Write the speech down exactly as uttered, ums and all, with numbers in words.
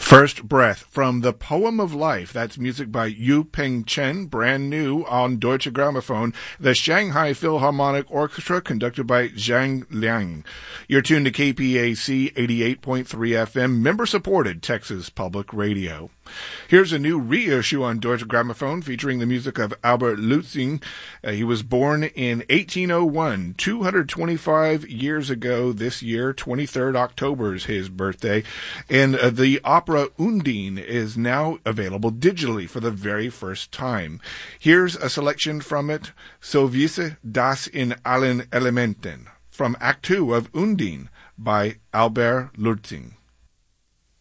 First Breath from The Poem of Life. That's music by Yu Peng Chen, brand new on Deutsche Grammophon, the Shanghai Philharmonic Orchestra, conducted by Zhang Liang. You're tuned to K P A C eighty-eight point three F M, member-supported Texas Public Radio. Here's a new reissue on Deutsche Grammophon featuring the music of Albert Lutzing. Uh, he was born in eighteen oh one, two hundred twenty-five years ago this year. twenty-third October is his birthday. And uh, the opera Undine is now available digitally for the very first time. Here's a selection from it, So wisse das in allen Elementen, from Act two of Undine by Albert Lutzing.